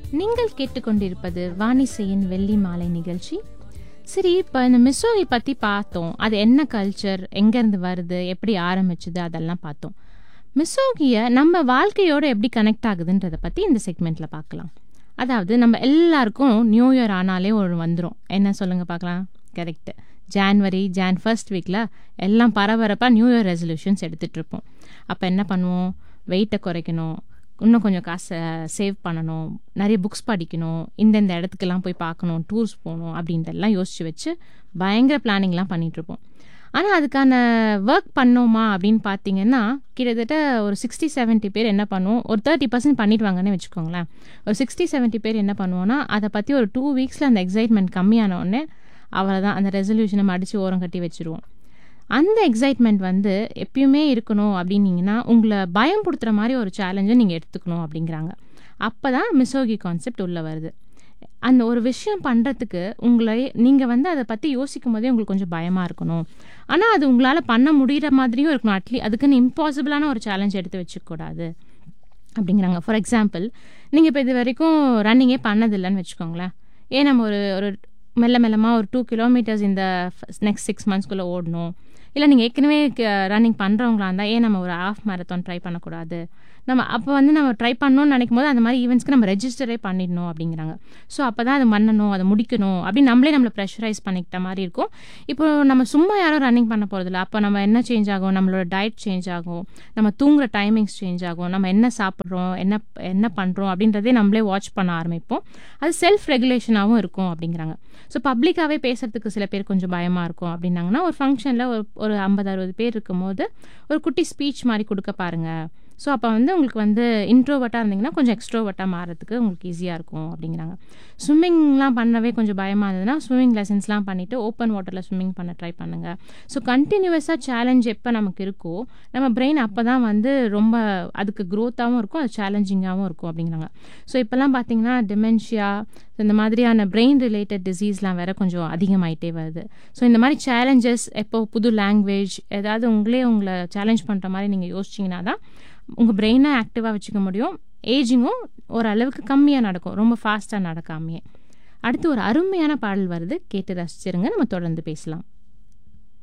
நீங்கள் கேட்டுக்கொண்டிருப்பது வாணிசையின் வெள்ளி மாலை நிகழ்ச்சி. சரி, இப்போ இந்த மிசோகி பற்றி பார்த்தோம். அது என்ன கல்ச்சர், எங்கேருந்து வருது, எப்படி ஆரம்பிச்சுது, அதெல்லாம் பார்த்தோம். மிசோகியை நம்ம வாழ்க்கையோடு எப்படி கனெக்ட் ஆகுதுன்றதை பற்றி இந்த செக்மெண்ட்டில் பார்க்கலாம். அதாவது நம்ம எல்லாருக்கும் நியூ இயர் ஆனாலே ஒரு வந்துடும். என்ன சொல்லுங்கள் பார்க்கலாம்? கரெக்டு, ஜான் ஃபர்ஸ்ட் வீக்கில் எல்லாம் பரபரப்பாக நியூ இயர் ரெசல்யூஷன்ஸ் எடுத்துகிட்ருப்போம். அப்போ என்ன பண்ணுவோம்? வெயிட்டை குறைக்கணும், இன்னும் கொஞ்சம் காசை சேவ் பண்ணணும், நிறைய புக்ஸ் படிக்கணும், இந்தந்த இடத்துக்கெல்லாம் போய் பார்க்கணும், டூர்ஸ் போகணும் அப்படின்றதெல்லாம் யோசித்து வச்சு பயங்கர பிளானிங்லாம் பண்ணிகிட்ருப்போம். ஆனால் அதுக்கான ஒர்க் பண்ணோமா அப்படின்னு பார்த்தீங்கன்னா கிட்டத்தட்ட ஒரு 60-70 பேர் என்ன பண்ணுவோம், ஒரு 30% பண்ணிடுவாங்கன்னு வச்சுக்கோங்களேன். ஒரு 60-70 பேர் என்ன பண்ணுவோன்னா அதை பற்றி ஒரு 2 வீக்ஸில் அந்த எக்ஸைட்மெண்ட் கம்மியானோடனே அவ்வளோதான், அந்த ரெசல்யூஷனை மடித்து ஓரம் கட்டி வச்சுருவோம். அந்த எக்ஸைட்மெண்ட் வந்து எப்பயுமே இருக்கணும் அப்படின்னீங்கன்னா உங்களை பயம் கொடுத்துற மாதிரி ஒரு சேலஞ்சை நீங்கள் எடுத்துக்கணும் அப்படிங்கிறாங்க. அப்போ தான் மிசோகி கான்செப்ட் உள்ளே வருது. அந்த ஒரு விஷயம் பண்ணுறதுக்கு நீங்கள் வந்து அதை பற்றி யோசிக்கும் போதே உங்களுக்கு கொஞ்சம் பயமாக இருக்கணும், ஆனால் அது உங்களால் பண்ண முடிகிற மாதிரியும் இருக்கணும். அதுக்குன்னு இம்பாசிபிளான ஒரு சேலஞ்ச் எடுத்து வச்சுக்கூடாது அப்படிங்கிறாங்க. ஃபார் எக்ஸாம்பிள், நீங்கள் இப்போ இது வரைக்கும் ரன்னிங்கே பண்ணதில்லைன்னு வச்சுக்கோங்களேன். நம்ம ஒரு மெல்லமாக ஒரு 2 கிலோமீட்டர்ஸ் இந்த நெக்ஸ்ட் 6 மந்த்ஸ்குள்ளே ஓடணும். இல்லை நீங்கள் ஏற்கனவே ரன்னிங் பண்ணுறவங்களா இருந்தால் நம்ம ஒரு ஹாஃப் மேரத்தான் ட்ரை பண்ணக்கூடாது. அப்போ வந்து நம்ம ட்ரை பண்ணணும்னு நினைக்கும் போது அந்த மாதிரி ஈவெண்ட்ஸ்க்கு நம்ம ரெஜிஸ்டரே பண்ணிடணும் அப்படிங்கிறாங்க. ஸோ அப்போ தான் அது பண்ணணும், அதை முடிக்கணும் அப்படின்னு நம்மளை ப்ரெஷரைஸ் பண்ணிக்கிட்ட மாதிரி இருக்கும். இப்போ நம்ம சும்மா யாரும் ரன்னிங் பண்ண போகிறதில்ல. அப்போ நம்ம என்ன சேஞ்ச் ஆகும்? நம்மளோட டயட் சேஞ்ச் ஆகும், நம்ம தூங்குற டைமிங்ஸ் சேஞ்ச் ஆகும், நம்ம என்ன சாப்பிட்றோம், என்ன பண்ணுறோம் அப்படின்றதே நம்மளே வாட்ச் பண்ண ஆரம்பிப்போம். அது செல்ஃப் ரெகுலேஷனாகவும் இருக்கும் அப்படிங்கிறாங்க. ஸோ பப்ளிக்காகவே பேசுகிறதுக்கு சில பேர் கொஞ்சம் பயமாக இருக்கும் அப்படின்னாங்கன்னா ஒரு ஃபங்க்ஷனில் ஒரு 50-60 பேர் இருக்கும்போது ஒரு குட்டி ஸ்பீச் மாதிரி கொடுக்க பாருங்கள். ஸோ அப்போ வந்து உங்களுக்கு வந்து இன்ட்ரோவர்ட்டாக இருந்தீங்கன்னா கொஞ்சம் எக்ஸ்ட்ரோவர்ட்டாக மாறதுக்கு உங்களுக்கு ஈஸியாக இருக்கும் அப்படிங்கிறாங்க. ஸ்விம்மிங்லாம் பண்ணவே கொஞ்சம் பயமாக இருந்ததுன்னா ஸ்விம்மிங் லெசன்ஸ்லாம் பண்ணிவிட்டு ஓப்பன் வாட்டரில் ஸ்விம்மிங் பண்ண ட்ரை பண்ணுங்கள். ஸோ கண்டினியூவஸாக சேலஞ்ச் எப்போ நமக்கு இருக்கோ நம்ம பிரெயின் அப்போ தான் வந்து ரொம்ப அதுக்கு க்ரோத்தாகவும் இருக்கும், அது சேலஞ்சிங்காகவும் இருக்கும் அப்படிங்கிறாங்க. ஸோ இப்போல்லாம் பார்த்தீங்கன்னா டிமென்ஷியா, இந்த மாதிரியான பிரெயின் ரிலேட்டட் டிசீஸ்லாம் வேறு கொஞ்சம் அதிகமாகிட்டே வருது. ஸோ இந்த மாதிரி சேலஞ்சஸ், எப்போ புது லாங்குவேஜ் ஏதாவது உங்களை சேலஞ்ச் பண்ணுற மாதிரி நீங்கள் யோசிச்சிங்கன்னா தான் உங்கள் பிரெயினை ஆக்டிவாக வச்சுக்க முடியும். ஏஜிங்கும் ஓரளவுக்கு கம்மியாக நடக்கும், ரொம்ப ஃபாஸ்ட்டாக நடக்காமையே. அடுத்து ஒரு அருமையான பாடல் வருது, கேட்டு ரசிச்சிருங்க. நம்ம தொடர்ந்து பேசலாம்.